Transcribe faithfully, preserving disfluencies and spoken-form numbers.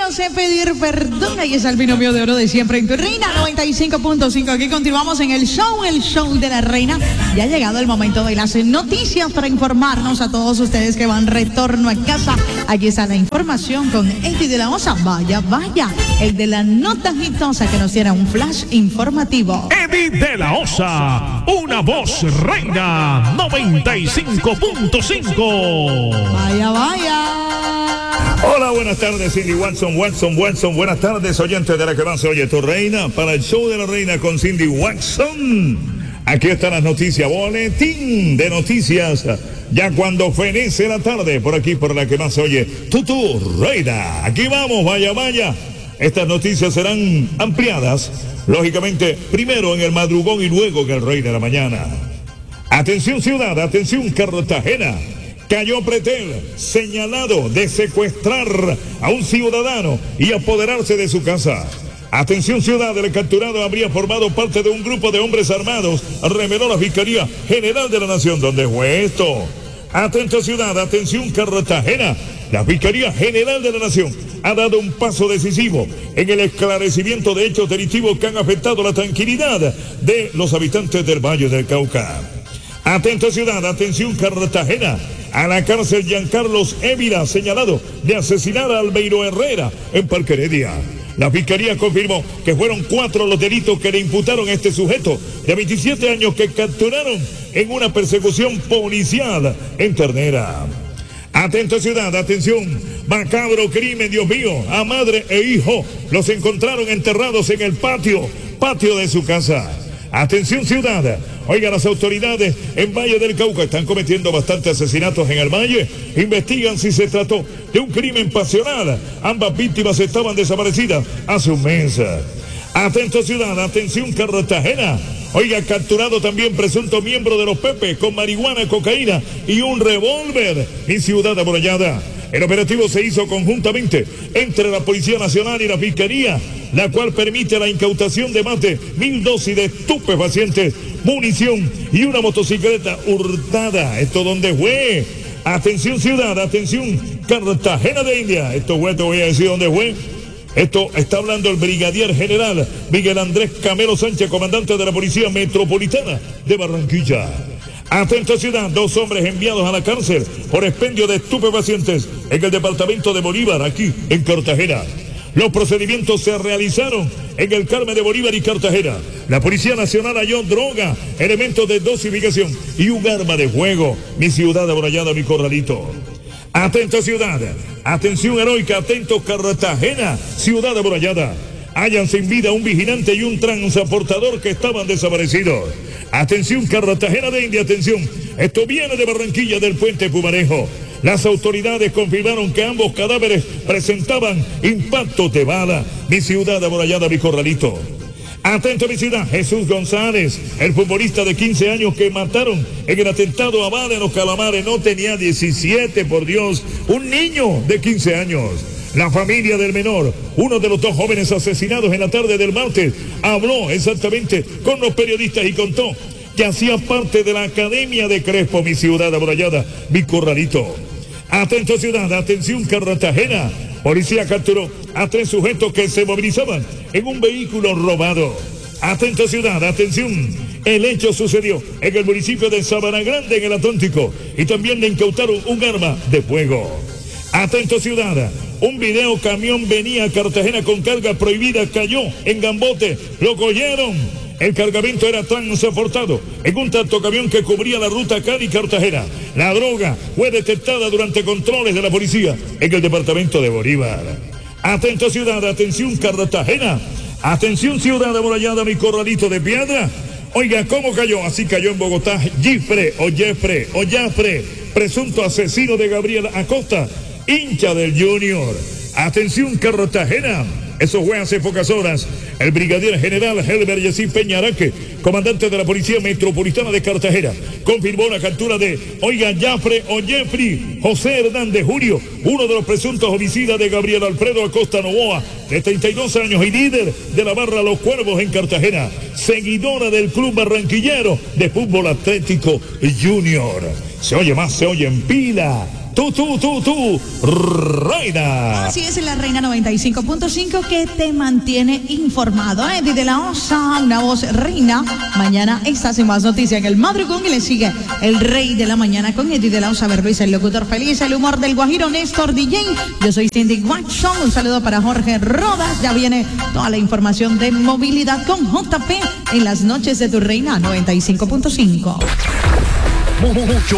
no sé pedir perdón. Ahí es el binomio de oro de siempre en tu Reina noventa y cinco punto cinco. Aquí continuamos en el show, el show de la Reina. Ya ha llegado el momento de las noticias para informarnos a todos ustedes que van retorno a casa. Aquí está la información con Eddie de la Osa. Vaya, vaya, el de la nota hitosa que nos diera un flash informativo. Eddie de la Osa, una voz reina noventa y cinco punto cinco. Vaya, vaya. Hola, buenas tardes, Cindy Watson, Watson, Watson. Buenas tardes, oyentes de la que más se oye tu reina, para el show de la Reina con Cindy Watson. Aquí están las noticias, boletín de noticias, ya cuando fenece la tarde, por aquí por la que más se oye tu, tu reina. Aquí vamos, vaya, vaya. Estas noticias serán ampliadas, lógicamente, primero en el madrugón y luego en el Rey de la Mañana. Atención ciudad, atención Cartagena. Cayó pretel señalado de secuestrar a un ciudadano y apoderarse de su casa. Atención ciudad, el capturado habría formado parte de un grupo de hombres armados, reveló la Fiscalía General de la Nación. ¿Dónde fue esto? Atento ciudad, atención Cartagena. La Fiscalía General de la Nación ha dado un paso decisivo en el esclarecimiento de hechos delictivos que han afectado la tranquilidad de los habitantes del Valle del Cauca. Atento ciudad, atención Cartagena. A la cárcel Giancarlos Évira, señalado de asesinar a Albeiro Herrera en Parque Heredia. La Fiscalía confirmó que fueron cuatro los delitos que le imputaron a este sujeto de veintisiete años que capturaron en una persecución policial en Ternera. Atento ciudad, atención, macabro crimen, Dios mío, a madre e hijo los encontraron enterrados en el patio, patio de su casa. Atención ciudad, oiga, las autoridades en Valle del Cauca están cometiendo bastantes asesinatos en el valle, investigan si se trató de un crimen pasional. Ambas víctimas estaban desaparecidas hace un mes. Atento ciudad, atención Cartagena, oiga, capturado también presunto miembro de los Pepes con marihuana, cocaína y un revólver en Ciudad Amurallada. El operativo se hizo conjuntamente entre la Policía Nacional y la Fiscalía, la cual permite la incautación de más de mil dosis de estupefacientes, munición y una motocicleta hurtada. ¿Esto dónde fue? Atención ciudad, atención Cartagena de India. Esto fue, te voy a decir dónde fue. Esto está hablando el brigadier general Miguel Andrés Camelo Sánchez, comandante de la Policía Metropolitana de Barranquilla. Atento ciudad, dos hombres enviados a la cárcel por expendio de estupefacientes en el departamento de Bolívar, aquí en Cartagena. Los procedimientos se realizaron en el Carmen de Bolívar y Cartagena. La Policía Nacional halló droga, elementos de dosificación y un arma de fuego. Mi ciudad amurallada, mi corralito. Atento ciudad, atención heroica, atento Cartagena, ciudad amurallada. Hallan sin vida un vigilante y un transportador que estaban desaparecidos. Atención Cartagena de India, atención. Esto viene de Barranquilla, del puente Pumarejo. Las autoridades confirmaron que ambos cadáveres presentaban impactos de bala. Mi ciudad amurallada, mi corralito. Atento mi ciudad, Jesús González, el futbolista de quince años que mataron en el atentado a bala en los Calamares. No tenía diecisiete, por Dios, un niño de quince años. La familia del menor, uno de los dos jóvenes asesinados en la tarde del martes, habló exactamente con los periodistas y contó que hacía parte de la Academia de Crespo, mi ciudad amurallada, mi corralito. Atento ciudad, atención Cartagena. Policía capturó a tres sujetos que se movilizaban en un vehículo robado. Atento ciudad, atención. El hecho sucedió en el municipio de Sabana Grande, en el Atlántico, y también le incautaron un arma de fuego. Atento ciudad, un video camión venía a Cartagena con carga prohibida, cayó en Gambote, lo cogieron. El cargamento era transportado en un tractocamión que cubría la ruta Cali-Cartagena. La droga fue detectada durante controles de la policía en el departamento de Bolívar. Atento ciudad, atención Cartagena, atención ciudad amurallada, mi corralito de piedra. Oiga, ¿cómo cayó? Así cayó en Bogotá Gifre o Jeffre o Jafre, presunto asesino de Gabriel Acosta, hincha del Junior. Atención Cartagena, eso fue hace pocas horas. El brigadier general Helber Yesí Peñaraque, comandante de la Policía Metropolitana de Cartagena, confirmó la captura de, oiga, Jafre o Jeffrey José Hernández Julio, uno de los presuntos homicidas de Gabriel Alfredo Acosta Novoa, de treinta y dos años y líder de la barra Los Cuervos en Cartagena, seguidora del club barranquillero de fútbol Atlético Junior. Se oye más, se oye en pila. tú, tú, tú, tú, reina. Así es, la Reina noventa y cinco punto cinco que te mantiene informado. Eddie de la Osa, una voz reina. Mañana estás en Más Noticias en el madrugón y le sigue el Rey de la Mañana con Eddie de la Osa, Berbiza, el locutor feliz, el humor del Guajiro, Néstor D J. Yo soy Cindy Watson. Un saludo para Jorge Rodas. Ya viene toda la información de movilidad con J P en las noches de tu Reina noventa y cinco punto cinco. Mucho